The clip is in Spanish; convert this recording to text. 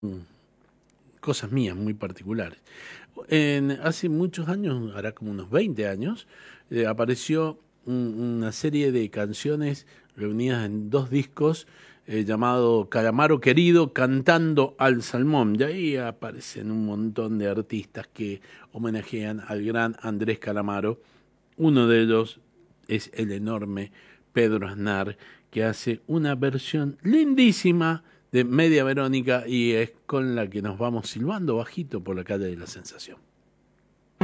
cosas mías muy particulares. Hace muchos años, hará como unos 20 años, apareció una serie de canciones reunidas en dos discos llamado Calamaro Querido cantando al salmón. Y ahí aparecen un montón de artistas que homenajean al gran Andrés Calamaro. Uno de ellos es el enorme Pedro Aznar, que hace una versión lindísima de Media Verónica y es con la que nos vamos silbando bajito por la calle de la Sensación.